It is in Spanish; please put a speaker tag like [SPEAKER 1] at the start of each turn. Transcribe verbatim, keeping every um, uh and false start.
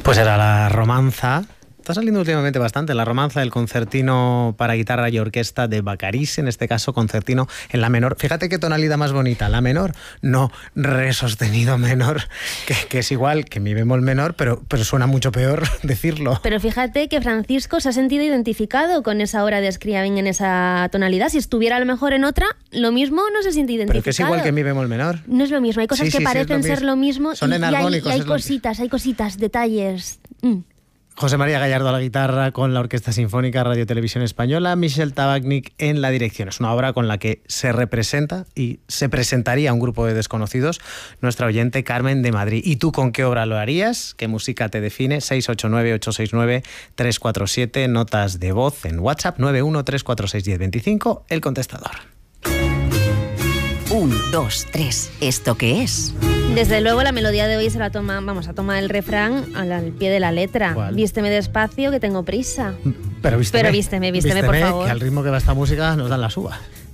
[SPEAKER 1] Pues era la romanza. Está saliendo últimamente bastante la romanza del concertino para guitarra y orquesta de Bacarice, en este caso concertino en la menor. Fíjate qué tonalidad más bonita, la menor, no re sostenido menor, que, que es igual que mi bemol menor, pero, pero suena mucho peor decirlo.
[SPEAKER 2] Pero fíjate que Francisco se ha sentido identificado con esa obra de Scriabin en esa tonalidad. Si estuviera a lo mejor en otra, lo mismo no se siente identificado.
[SPEAKER 1] Pero que es igual que mi bemol menor.
[SPEAKER 2] No es lo mismo, hay cosas
[SPEAKER 1] sí,
[SPEAKER 2] que
[SPEAKER 1] sí,
[SPEAKER 2] parecen
[SPEAKER 1] sí, es lo
[SPEAKER 2] ser lo mismo.
[SPEAKER 1] Son
[SPEAKER 2] y,
[SPEAKER 1] enarmónicos.
[SPEAKER 2] y hay, hay
[SPEAKER 1] es lo...
[SPEAKER 2] cositas, hay cositas, detalles. Mm.
[SPEAKER 1] José María Gallardo a la guitarra con la Orquesta Sinfónica Radio Televisión Española, Michel Tabachnik en la dirección. Es una obra con la que se representa y se presentaría a un grupo de desconocidos nuestra oyente Carmen de Madrid. ¿Y tú con qué obra lo harías? ¿Qué música te define? seis ocho nueve, ocho seis nueve, tres cuatro siete, notas de voz en WhatsApp nueve uno tres cuatro seis uno cero dos cinco, el contestador.
[SPEAKER 3] Un, dos, tres. ¿Esto qué es?
[SPEAKER 2] Desde luego la melodía de hoy se la toma, vamos a tomar el refrán al, al pie de la letra.
[SPEAKER 1] ¿Cuál?
[SPEAKER 2] Vísteme despacio que tengo prisa.
[SPEAKER 1] Pero vísteme,
[SPEAKER 2] Pero vísteme, vísteme,
[SPEAKER 1] vísteme
[SPEAKER 2] por favor.
[SPEAKER 1] Que al ritmo que va esta música nos dan las uvas.